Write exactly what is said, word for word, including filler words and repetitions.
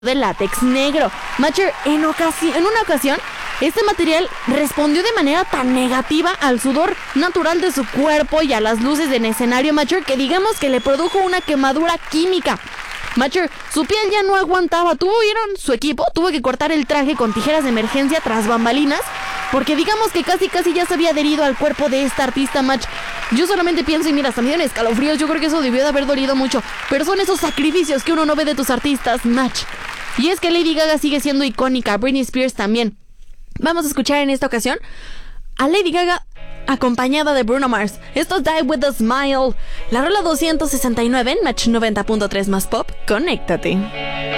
de látex negro. Matcher, en, ocasi- en una ocasión, este material respondió de manera tan negativa al sudor natural de su cuerpo y a las luces en escenario, Matcher, que digamos que le produjo una quemadura química. Matcher, su piel ya no aguantaba. Tuvieron su equipo, tuvo que cortar el traje con tijeras de emergencia tras bambalinas, porque digamos que casi casi ya se había adherido al cuerpo de esta artista, Match. Yo solamente pienso y mira, hasta me dieron escalofríos. Yo creo que eso debió de haber dolido mucho, pero son esos sacrificios que uno no ve de tus artistas, Match. Y es que Lady Gaga sigue siendo icónica, Britney Spears también. Vamos a escuchar en esta ocasión a Lady Gaga acompañada de Bruno Mars. Esto es Die With A Smile, la rola doscientos sesenta y nueve en Match noventa punto tres más Pop. Conéctate.